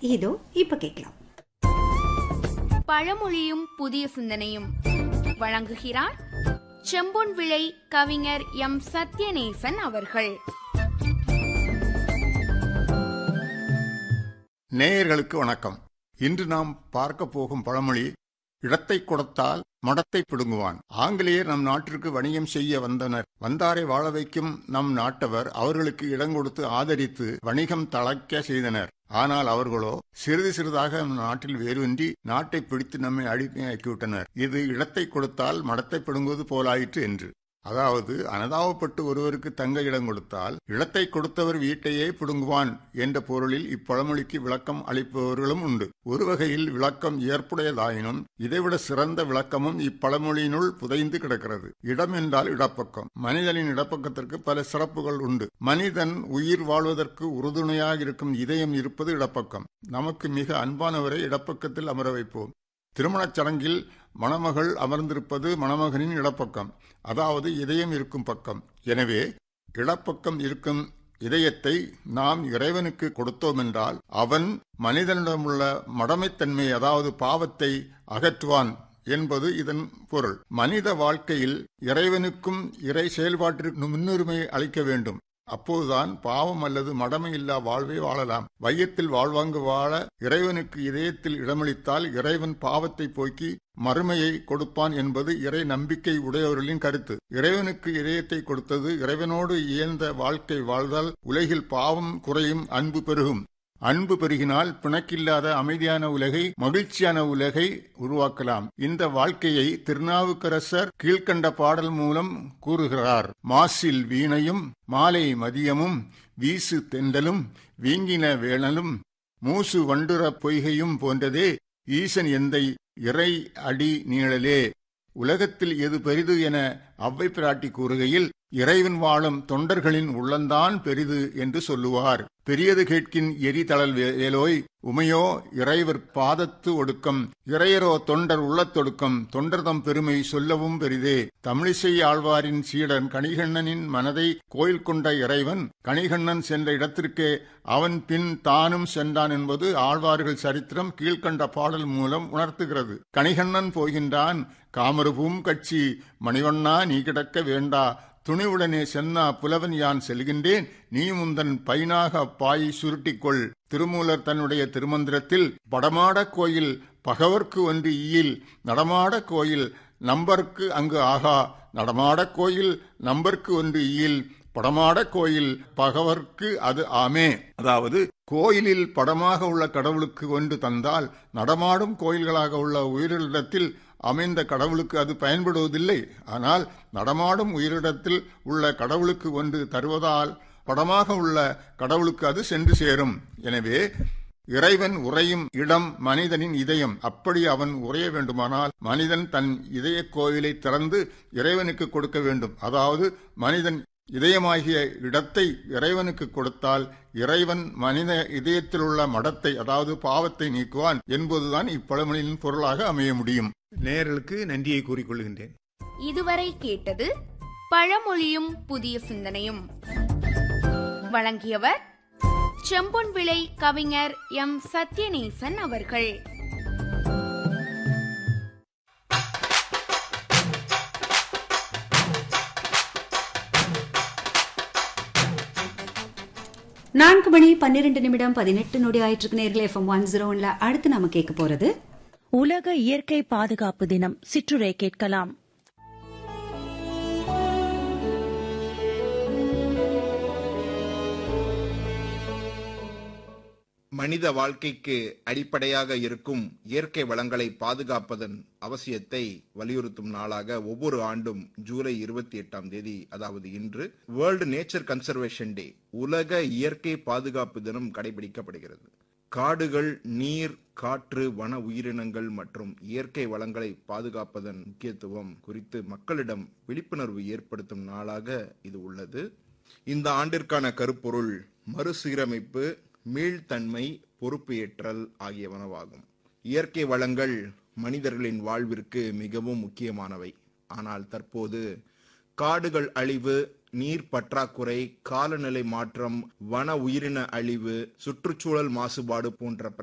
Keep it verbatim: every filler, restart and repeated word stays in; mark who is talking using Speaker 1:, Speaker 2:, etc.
Speaker 1: இதோ இப்ப கேட்கலாம்.
Speaker 2: பழமொழியும் புதிய சிந்தனையும் வழங்குகிறார் செம்பொன் விளை கவிஞர் எம் சத்யநேசன் அவர்கள்.
Speaker 3: நேயர்களுக்கு வணக்கம். இன்று நாம் பார்க்க போகும் பழமொழி, இடத்தை கொடுத்தால் மடத்தை பிடுங்குவான். ஆங்கிலேயர் நம் நாட்டிற்கு வணிகம் செய்ய வந்தனர். வந்தாரை வாழ வைக்கும் நம் நாட்டவர் அவர்களுக்கு இடம் கொடுத்து ஆதரித்து வணிகம் தழைக்க செய்தனர். ஆனால் அவர்களோ சிறிது சிறிதாக நம் நாட்டில் வேரூன்றி நாட்டை பிடித்து நம்மை அடிமையாக்கிவிட்டனர். இது இடத்தை கொடுத்தால் மடத்தை பிடுங்குவது போலாயிற்று என்று. அதாவது, அனதாபப்பட்டு ஒருவருக்கு தங்க இடம் கொடுத்தால் இடத்தை கொடுத்தவர் வீட்டையே பிடுங்குவான் என்ற பொருளில் இப்பழமொழிக்கு விளக்கம் அளிப்பவர்களும் உண்டு. ஒரு வகையில் விளக்கம் ஏற்புடையதாயினும் இதைவிட சிறந்த விளக்கமும் இப்பழமொழியினுள் புதைந்து கிடக்கிறது. இடம் என்றால் இடப்பக்கம். மனிதனின் இடப்பக்கத்திற்கு பல சிறப்புகள் உண்டு. மனிதன் உயிர் வாழ்வதற்கு உறுதுணையாக இருக்கும் இதயம் இருப்பது இடப்பக்கம். நமக்கு மிக அன்பானவரை இடப்பக்கத்தில் அமர வைப்போம். திருமணச் சடங்கில் மணமகள் அமர்ந்திருப்பது மணமகனின் இடப்பக்கம், அதாவது இதயம் இருக்கும் பக்கம். எனவே இடப்பக்கம் இருக்கும் இதயத்தை நாம் இறைவனுக்கு கொடுத்தோம் என்றால் அவன் மனிதனிடமுள்ள மடமைத்தன்மை, அதாவது பாவத்தை அகற்றுவான் என்பது இதன் பொருள். மனித வாழ்க்கையில் இறைவனுக்கும் இறை செயல்பாட்டிற்கு முன்னுரிமை அளிக்க வேண்டும். அப்போதுதான் பாவம் அல்லது மடமை இல்லா வாழ்வை வாழலாம். வையத்தில் வாழ்வாங்கு வாழ இறைவனுக்கு இதயத்தில் இடமளித்தால் இறைவன் பாவத்தை போக்கி மறுமையை கொடுப்பான் என்பது இறை நம்பிக்கை உடையவர்களின் கருத்து. இறைவனுக்கு இதயத்தை கொடுத்தது இறைவனோடு இயந்த வாழ்க்கை வாழ்ந்தால் உலகில் பாவம் குறையும், அன்பு பெருகும். அன்பு பெருகினால் பிணக்கில்லாத அமைதியான உலகை, மகிழ்ச்சியான உலகை உருவாக்கலாம். இந்த வாழ்க்கையை திருநாவுக்கரசர் கீழ்கண்ட பாடல் மூலம் கூறுகிறார். மாசில் வீணையும் மாலை மதியமும் வீசு தெண்டலும் வீங்கின வேளலும் மூசு வண்டுற பொய்கையும் போன்றதே ஈசன் எந்தை இறை அடி நீழலே. உலகத்தில் எது பெரிது என அவ்வை பிராட்டி கூறுகையில் இறைவன் வாழும் தொண்டர்களின் உள்ளந்தான் பெரிது என்று சொல்லுவார். பெரியது கேட்கின் எரிதளல் வேலோய் உமையோ இறைவர் பாதத்து ஒடுக்கம், இறையரோ தொண்டர் உள்ளத்தொடுக்கம், தொண்டர்தம் பெருமை சொல்லவும் பெரிதே. தமிழிசை ஆழ்வாரின் சீடன் கணிகண்ணனின் மனதை கோயில் கொண்ட இறைவன் கணிகண்ணன் சென்ற இடத்திற்கே அவன் பின் தானும் சென்றான் என்பது ஆழ்வார்கள் சரித்திரம் கீழ்கண்ட பாடல் மூலம் உணர்த்துகிறது. கணிகண்ணன் போகின்றான் காமருபூம் கட்சி, மணிவண்ணா நீ கிடக்க வேண்டா, துணிவுடனே சென்னா புலவன் யான் செல்கின்றேன், நீ முந்தன் பைனாக பாய் சுருட்டிக்கொள். திருமூலர் தன்னுடைய திருமந்திரத்தில் படமாட கோயில் பகவர்க்கு ஒன்று ஈயில், நடமாட கோயில் நம்பர்க்கு அங்கு ஆகா, நடமாட கோயில் நம்பர்க்கு ஒன்று ஈயில், படமாட கோயில் பகவர்க்கு அது ஆமே. அதாவது, கோயிலில் படமாக உள்ள கடவுளுக்கு ஒன்று தந்தால் நடமாடும் கோயில்களாக உள்ள உயிரிடத்தில் அமைந்த கடவுளுக்கு அது பயன்படுவதில்லை. ஆனால் நடமாடும் உயிரிடத்தில் உள்ள கடவுளுக்கு ஒன்று தருவதால் படமாக உள்ள கடவுளுக்கு அது சென்று சேரும். எனவே இறைவன் உறையும் இடம் மனிதனின் இதயம். அப்படி அவன் உறைய வேண்டுமானால் மனிதன் தன் இதய கோவிலை திறந்து இறைவனுக்கு கொடுக்க வேண்டும். அதாவது மனிதன் இதயமாகிய இடத்தை இறைவனுக்கு கொடுத்தால் இறைவன் மனித இதயத்தில் உள்ள மடத்தை, அதாவது பாவத்தை நீக்குவான் என்பதுதான் இப்பழமொழியின் பொருளாக அமைய முடியும். நேயர்களுக்கு நன்றியை கூறிக்கொள்கின்றேன்.
Speaker 2: இதுவரை கேட்டது பழமொழியும் புதிய சிந்தனையும். வழங்கியவர் செம்பொன் விளை கவிஞர் எம் சத்யநேசன் அவர்கள்.
Speaker 1: நான்கு மணி பன்னிரண்டு நிமிடம் பதினெட்டு நொடி ஆயிட்டு இருக்கு நேர்களே. எஃப்எம் ஒன் ஜீரோ ஒன்ல அடுத்து நம்ம கேட்க போறது
Speaker 4: உலக இயற்கை பாதுகாப்பு தினம் சிற்றுரை கேட்கலாம்.
Speaker 5: மனித வாழ்க்கைக்கு அடிப்படையாக இருக்கும் இயற்கை வளங்களை பாதுகாப்பதன் அவசியத்தை வலியுறுத்தும் நாளாக ஒவ்வொரு ஆண்டும் ஜூலை இருபத்தி எட்டாம் தேதி, அதாவது இன்று, வேர்ல்டு நேச்சர் கன்சர்வேஷன் டே, உலக இயற்கை பாதுகாப்பு தினம் கடைபிடிக்கப்படுகிறது. காடுகள், நீர், காற்று, வன உயிரினங்கள் மற்றும் இயற்கை வளங்களை பாதுகாப்பதன் முக்கியத்துவம் குறித்து மக்களிடம் விழிப்புணர்வு ஏற்படுத்தும் நாளாக இது உள்ளது. இந்த ஆண்டிற்கான கருப்பொருள் மறுசீரமைப்பு, மீள்தன்மை, பொறுப்பு ஏற்றல் ஆகியவனவாகும். இயற்கை வளங்கள் மனிதர்களின் வாழ்விற்கு மிகவும் முக்கியமானவை. ஆனால் தற்போது காடுகள் அழிவு, நீர் பற்றாக்குறை, காலநிலை மாற்றம், வன உயிரின அழிவு, சுற்றுச்சூழல் மாசுபாடு போன்ற